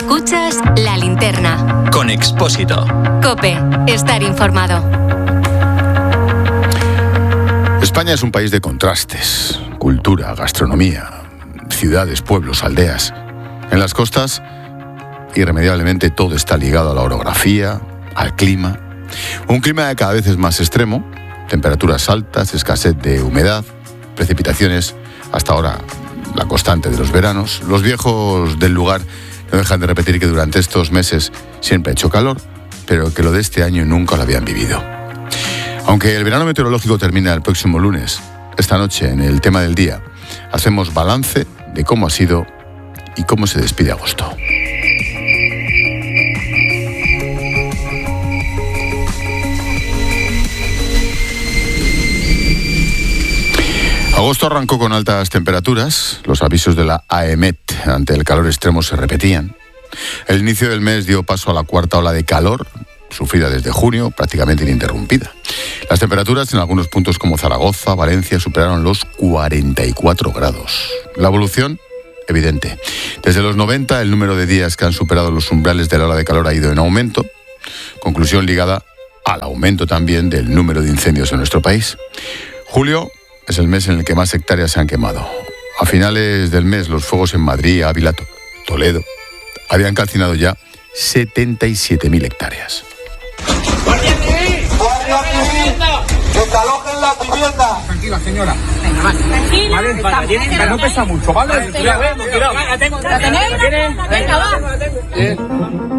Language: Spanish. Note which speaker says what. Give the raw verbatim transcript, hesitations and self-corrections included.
Speaker 1: Escuchas La Linterna.
Speaker 2: Con Expósito.
Speaker 1: COPE. Estar informado.
Speaker 3: España es un país de contrastes. Cultura, gastronomía, ciudades, pueblos, aldeas. En las costas, irremediablemente todo está ligado a la orografía, al clima. Un clima cada vez es más extremo. Temperaturas altas, escasez de humedad, precipitaciones, hasta ahora la constante de los veranos. Los viejos del lugar no dejan de repetir que durante estos meses siempre ha hecho calor, pero que lo de este año nunca lo habían vivido. Aunque el verano meteorológico termina el próximo lunes, esta noche en el tema del día hacemos balance de cómo ha sido y cómo se despide agosto. Agosto arrancó con altas temperaturas. Los avisos de la AEMET ante el calor extremo se repetían. El inicio del mes dio paso a la cuarta ola de calor, sufrida desde junio, prácticamente ininterrumpida. Las temperaturas en algunos puntos como Zaragoza, Valencia, superaron los cuarenta y cuatro grados. La evolución, evidente. Desde los noventa, el número de días que han superado los umbrales de la ola de calor ha ido en aumento. Conclusión ligada al aumento también del número de incendios en nuestro país. Julio es el mes en el que más hectáreas se han quemado. A finales del mes, los fuegos en Madrid, Ávila, Toledo, habían calcinado ya setenta y siete mil hectáreas.
Speaker 4: ¡Guardia Civil! ¡Guardia Civil! ¡Desalojen la vivienda!
Speaker 5: Tranquila, señora.
Speaker 6: Venga, va. Tranquila.
Speaker 5: Vale, vale, tiene, no pesa mucho, ¿vale?
Speaker 6: Cuidado, cuidado. La tengo, la tenés. Venga, va.